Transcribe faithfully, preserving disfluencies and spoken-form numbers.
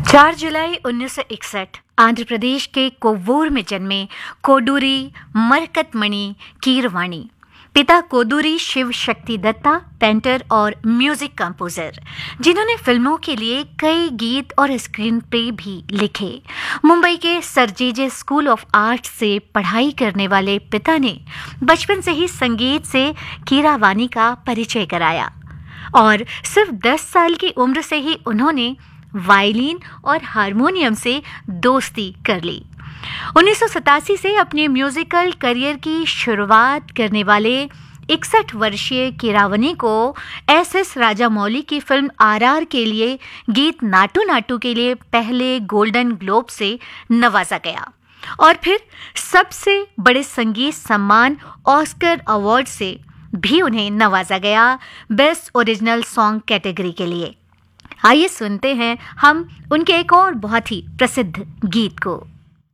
चार जुलाई उन्नीस सौ इकसठ आंध्र प्रदेश के कोव्वूर में जन्मे कोडूरी मरकतमणि कीरवाणी। पिता कोदूरी शिव शक्ति दत्ता, पेंटर और म्यूजिक कंपोजर, जिन्होंने फिल्मों के लिए कई गीत और स्क्रीन प्ले भी लिखे। मुंबई के sir J J school of art से पढ़ाई करने वाले पिता ने बचपन से ही संगीत से कीरावानी का परिचय कराया और सिर्फ दस साल की उम्र से ही उन्होंने वायलिन और हारमोनियम से दोस्ती कर ली। उन्नीस सौ सतासी से अपने म्यूजिकल करियर की शुरुआत करने वाले इकसठ वर्षीय कीरावानी को एस एस राजामौली की फिल्म आर आर के लिए गीत नाटू नाटू के लिए पहले गोल्डन ग्लोब से नवाजा गया और फिर सबसे बड़े संगीत सम्मान ऑस्कर अवार्ड से भी उन्हें नवाजा गया बेस्ट ओरिजिनल सॉन्ग कैटेगरी के लिए। आइए सुनते हैं हम उनके एक और बहुत ही प्रसिद्ध गीत को।